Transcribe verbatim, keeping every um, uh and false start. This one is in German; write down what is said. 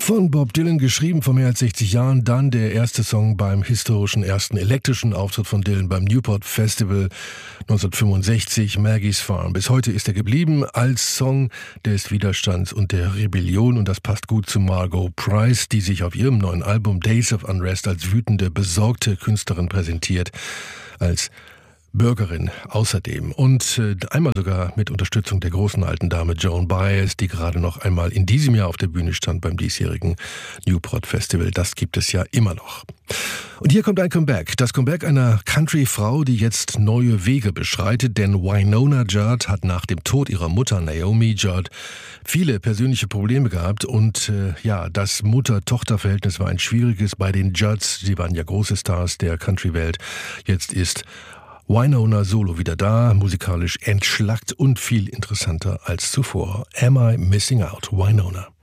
Von Bob Dylan geschrieben vor mehr als sechzig Jahren, dann der erste Song beim historischen ersten elektrischen Auftritt von Dylan beim Newport Festival neunzehnhundertfünfundsechzig, Maggie's Farm. Bis heute ist er geblieben als Song des Widerstands und der Rebellion und das passt gut zu Margot Price, die sich auf ihrem neuen Album Days of Unrest als wütende, besorgte Künstlerin präsentiert, als Bürgerin außerdem und äh, einmal sogar mit Unterstützung der großen alten Dame Joan Baez, die gerade noch einmal in diesem Jahr auf der Bühne stand beim diesjährigen Newport Festival. Das gibt es ja immer noch. Und hier kommt ein Comeback. Das Comeback einer Country-Frau, die jetzt neue Wege beschreitet, denn Wynonna Judd hat nach dem Tod ihrer Mutter Naomi Judd viele persönliche Probleme gehabt und äh, ja, das Mutter-Tochter-Verhältnis war ein schwieriges bei den Judds. Sie waren ja große Stars der Country-Welt. Jetzt ist Wynonna Solo wieder da, musikalisch entschlackt und viel interessanter als zuvor. Am I Missing Out? Wynonna.